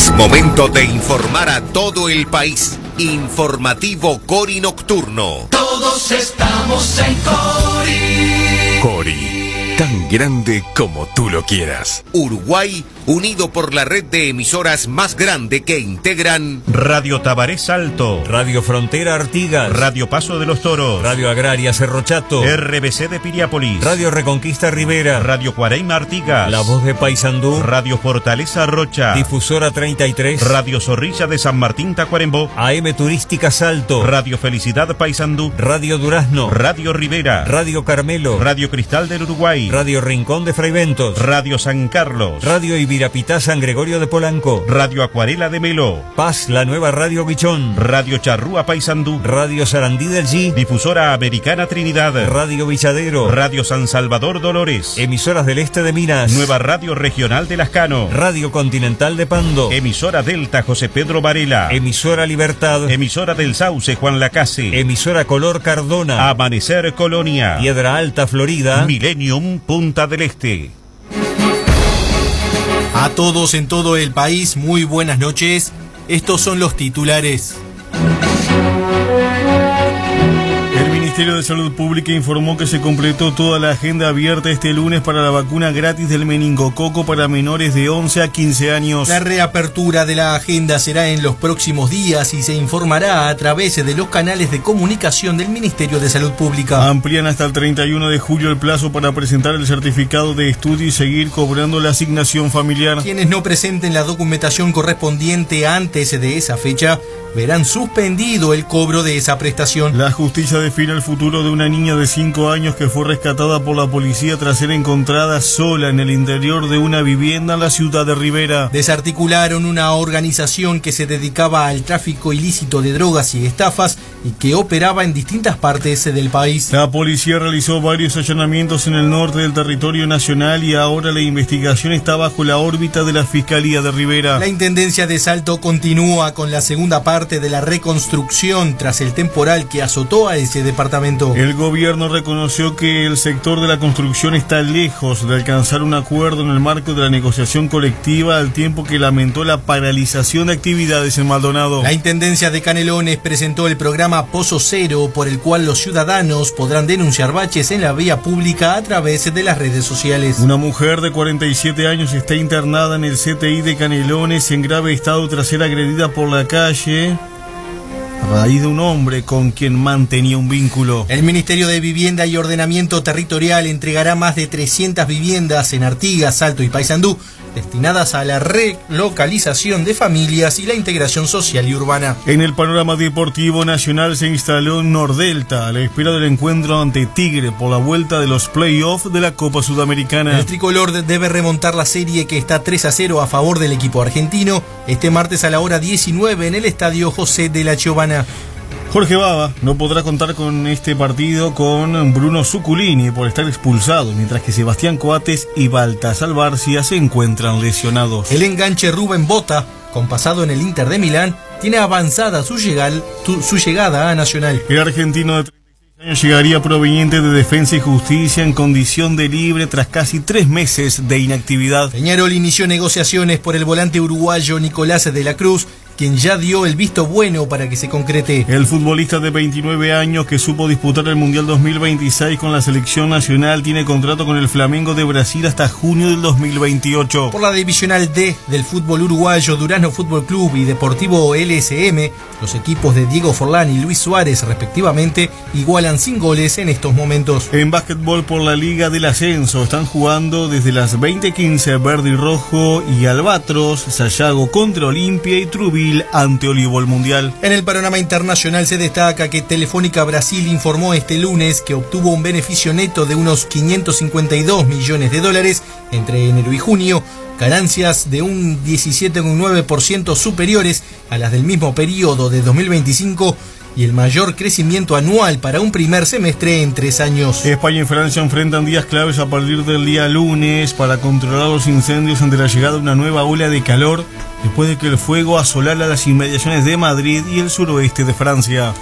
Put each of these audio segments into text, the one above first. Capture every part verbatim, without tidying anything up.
Es momento de informar a todo el país. Informativo Cori Nocturno. Todos estamos en Cori. Cori, tan grande como tú lo quieras. Uruguay, unido por la red de emisoras más grande que integran Radio Tabaré Salto, Radio Frontera Artigas, Radio Paso de los Toros, Radio Agraria Cerro Chato, R B C de Piriápolis, Radio Reconquista Rivera, Radio Cuareima Artigas, La Voz de Paysandú, Radio Fortaleza Rocha, Difusora treinta y tres, Radio Zorrilla de San Martín Tacuarembó, A M Turística Salto, Radio Felicidad Paysandú, Radio Durazno, Radio Rivera, Radio Carmelo, Radio Cristal del Uruguay, Radio Rincón de Fraiventos, Radio San Carlos, Radio Ibirapitá San Gregorio de Polanco, Radio Acuarela de Melo, Paz, la nueva Radio Guichón, Radio Charrúa Paysandú, Radio Sarandí del G, Difusora Americana Trinidad, Radio Villadero, Radio San Salvador Dolores, Emisoras del Este de Minas, Nueva Radio Regional de Lascano, Radio Continental de Pando, Emisora Delta José Pedro Varela, Emisora Libertad, Emisora del Sauce Juan Lacase, Emisora Color Cardona, Amanecer Colonia, Piedra Alta Florida, Millennium Punta del Este. A todos en todo el país, muy buenas noches. Estos son los titulares. El Ministerio de Salud Pública informó que se completó toda la agenda abierta este lunes para la vacuna gratis del meningococo para menores de once a quince años. La reapertura de la agenda será en los próximos días y se informará a través de los canales de comunicación del Ministerio de Salud Pública. Amplían hasta el treinta y uno de julio el plazo para presentar el certificado de estudio y seguir cobrando la asignación familiar. Quienes no presenten la documentación correspondiente antes de esa fecha verán suspendido el cobro de esa prestación. La justicia define el futuro de una niña de cinco años que fue rescatada por la policía tras ser encontrada sola en el interior de una vivienda en la ciudad de Rivera. Desarticularon una organización que se dedicaba al tráfico ilícito de drogas y estafas y que operaba en distintas partes del país. La policía realizó varios allanamientos en el norte del territorio nacional y ahora la investigación está bajo la órbita de la Fiscalía de Rivera. La Intendencia de Salto continúa con la segunda parte de la reconstrucción tras el temporal que azotó a ese departamento. El gobierno reconoció que el sector de la construcción está lejos de alcanzar un acuerdo en el marco de la negociación colectiva, al tiempo que lamentó la paralización de actividades en Maldonado. La Intendencia de Canelones presentó el programa Pozo Cero, por el cual los ciudadanos podrán denunciar baches en la vía pública a través de las redes sociales. Una mujer de cuarenta y siete años está internada en el C T I de Canelones en grave estado tras ser agredida por la calle a raíz de un hombre con quien mantenía un vínculo. El Ministerio de Vivienda y Ordenamiento Territorial entregará más de trescientas viviendas en Artigas, Salto y Paysandú, destinadas a la relocalización de familias y la integración social y urbana. En el panorama deportivo nacional se instaló Nordelta a la espera del encuentro ante Tigre por la vuelta de los playoffs de la Copa Sudamericana. El tricolor debe remontar la serie que está tres a cero a favor del equipo argentino este martes a la hora diecinueve en el estadio José de la Giovana. Jorge Baba no podrá contar con este partido con Bruno Zuculini por estar expulsado, mientras que Sebastián Coates y Baltasar Barcia se encuentran lesionados. El enganche Rubén Bota, con pasado en el Inter de Milán, tiene avanzada su llegada, su llegada a Nacional. El argentino de treinta y seis años llegaría proveniente de Defensa y Justicia en condición de libre tras casi tres meses de inactividad. Peñarol inició negociaciones por el volante uruguayo Nicolás de la Cruz, quien ya dio el visto bueno para que se concrete. El futbolista de veintinueve años que supo disputar el Mundial dos mil veintiséis con la selección nacional tiene contrato con el Flamengo de Brasil hasta junio del dos mil veintiocho. Por la divisional D del fútbol uruguayo, Durazno Fútbol Club y Deportivo L S M, los equipos de Diego Forlán y Luis Suárez respectivamente igualan sin goles en estos momentos. En básquetbol por la Liga del Ascenso están jugando desde las veinte quince Verde y Rojo y Albatros, Sayago contra Olimpia y Trubil ante Olivol Mundial. En el panorama internacional se destaca que Telefónica Brasil informó este lunes que obtuvo un beneficio neto de unos quinientos cincuenta y dos millones de dólares entre enero y junio, ganancias de un diecisiete coma nueve por ciento superiores a las del mismo periodo de dos mil veinticinco y el mayor crecimiento anual para un primer semestre en tres años. España y Francia enfrentan días claves a partir del día lunes para controlar los incendios ante la llegada de una nueva ola de calor después de que el fuego asolara las inmediaciones de Madrid y el suroeste de Francia.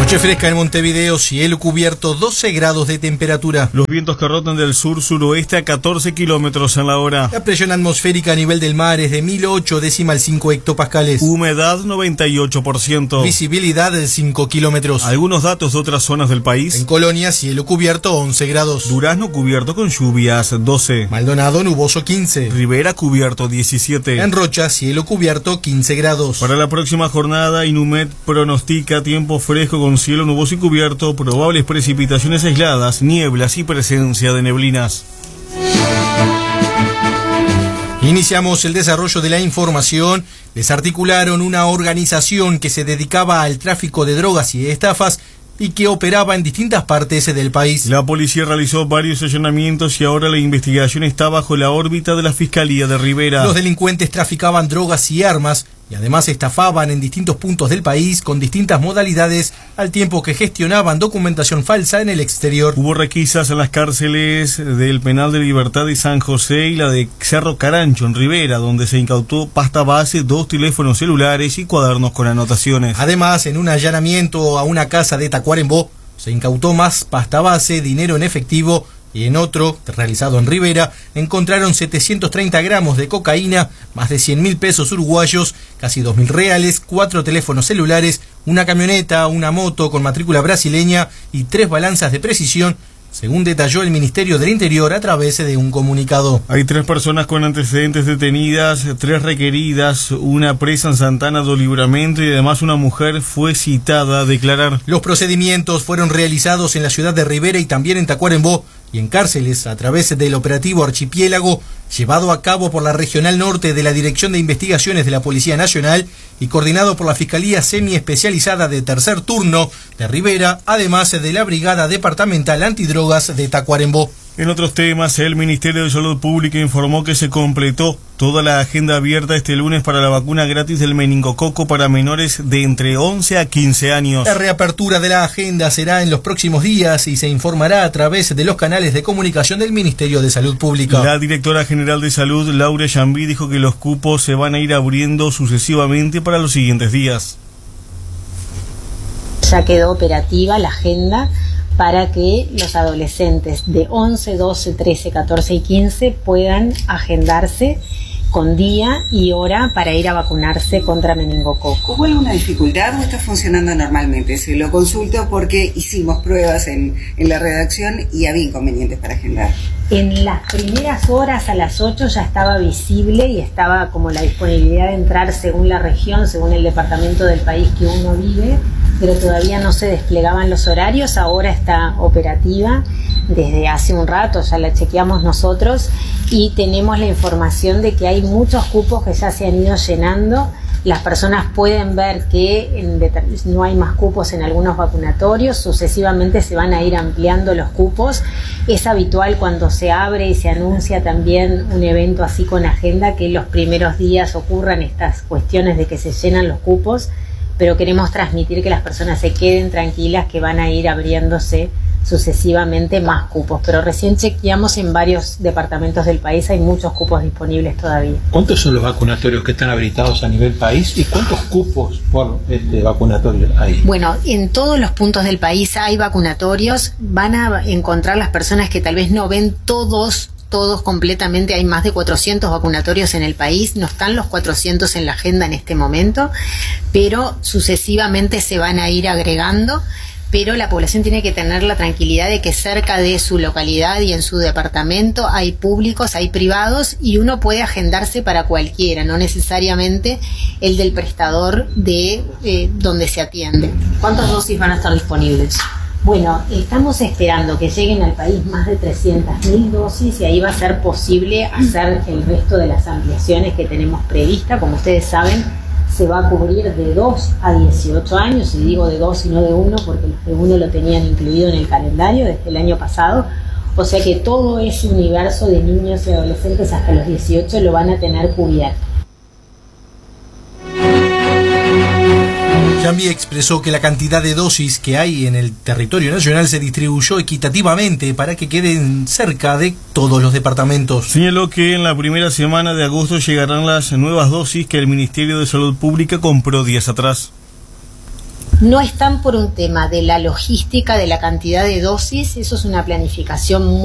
Noche fresca en Montevideo, cielo cubierto, doce grados de temperatura. Los vientos que rotan del sur-suroeste a catorce kilómetros en la hora. La presión atmosférica a nivel del mar es de mil ocho décimas cinco hectopascales. Humedad noventa y ocho por ciento. Visibilidad de cinco kilómetros. Algunos datos de otras zonas del país. En Colonia, cielo cubierto, once grados. Durazno cubierto con lluvias, doce. Maldonado, nuboso, quince. Rivera cubierto, diecisiete. En Rocha, cielo cubierto, quince grados. Para la próxima jornada, Inumet pronostica tiempo fresco con cielo nuboso y cubierto, probables precipitaciones aisladas, nieblas y presencia de neblinas. Iniciamos el desarrollo de la información. Desarticularon una organización que se dedicaba al tráfico de drogas y estafas y que operaba en distintas partes del país. La policía realizó varios allanamientos y ahora la investigación está bajo la órbita de la Fiscalía de Rivera. Los delincuentes traficaban drogas y armas y además estafaban en distintos puntos del país con distintas modalidades, al tiempo que gestionaban documentación falsa en el exterior. Hubo requisas en las cárceles del Penal de Libertad de San José y la de Cerro Carancho en Rivera, donde se incautó pasta base, dos teléfonos celulares y cuadernos con anotaciones. Además, en un allanamiento a una casa de Tacuarembó, se incautó más pasta base, dinero en efectivo, y en otro, realizado en Rivera, encontraron setecientos treinta gramos de cocaína, más de cien mil pesos uruguayos, casi dos mil reales, cuatro teléfonos celulares, una camioneta, una moto con matrícula brasileña y tres balanzas de precisión, según detalló el Ministerio del Interior a través de un comunicado. Hay tres personas con antecedentes detenidas, tres requeridas, una presa en Santana do Livramento y además una mujer fue citada a declarar. Los procedimientos fueron realizados en la ciudad de Rivera y también en Tacuarembó y en cárceles a través del operativo Archipiélago, llevado a cabo por la Regional Norte de la Dirección de Investigaciones de la Policía Nacional y coordinado por la Fiscalía Semi-Especializada de Tercer Turno de Rivera, además de la Brigada Departamental Antidrogas de Tacuarembó. En otros temas, el Ministerio de Salud Pública informó que se completó toda la agenda abierta este lunes para la vacuna gratis del meningococo para menores de entre once a quince años. La reapertura de la agenda será en los próximos días y se informará a través de los canales de comunicación del Ministerio de Salud Pública. La directora general de Salud, Laura Jambí, dijo que los cupos se van a ir abriendo sucesivamente para los siguientes días. Ya quedó operativa la agenda para que los adolescentes de once, doce, trece, catorce y quince puedan agendarse con día y hora para ir a vacunarse contra meningococo. ¿Hubo alguna dificultad o está funcionando normalmente? Se lo consulto porque hicimos pruebas en, en la redacción y había inconvenientes para agendar. En las primeras horas, a las ocho, ya estaba visible y estaba como la disponibilidad de entrar según la región, según el departamento del país que uno vive, pero todavía no se desplegaban los horarios. Ahora está operativa desde hace un rato, ya la chequeamos nosotros y tenemos la información de que hay muchos cupos que ya se han ido llenando. Las personas pueden ver que en no hay más cupos en algunos vacunatorios, sucesivamente se van a ir ampliando los cupos. Es habitual cuando se abre y se anuncia también un evento así con agenda que los primeros días ocurran estas cuestiones de que se llenan los cupos, pero queremos transmitir que las personas se queden tranquilas que van a ir abriéndose sucesivamente más cupos, pero recién chequeamos en varios departamentos del país, hay muchos cupos disponibles todavía. ¿Cuántos son los vacunatorios que están habilitados a nivel país y cuántos cupos por este vacunatorio hay? Bueno, en todos los puntos del país hay vacunatorios, van a encontrar las personas que tal vez no ven todos todos completamente, hay más de cuatrocientos vacunatorios en el país, no están los cuatrocientos en la agenda en este momento, pero sucesivamente se van a ir agregando. Pero la población tiene que tener la tranquilidad de que cerca de su localidad y en su departamento hay públicos, hay privados y uno puede agendarse para cualquiera, no necesariamente el del prestador de eh, donde se atiende. ¿Cuántas dosis van a estar disponibles? Bueno, estamos esperando que lleguen al país más de trescientas mil dosis y ahí va a ser posible hacer el resto de las ampliaciones que tenemos prevista. Como ustedes saben, se va a cubrir de dos a dieciocho años, y digo de dos y no de uno porque los de uno lo tenían incluido en el calendario desde el año pasado, o sea que todo ese universo de niños y adolescentes hasta los dieciocho lo van a tener cubierto. Jambí expresó que la cantidad de dosis que hay en el territorio nacional se distribuyó equitativamente para que queden cerca de todos los departamentos. Señaló que en la primera semana de agosto llegarán las nuevas dosis que el Ministerio de Salud Pública compró días atrás. No están por un tema de la logística, de la cantidad de dosis, eso es una planificación muy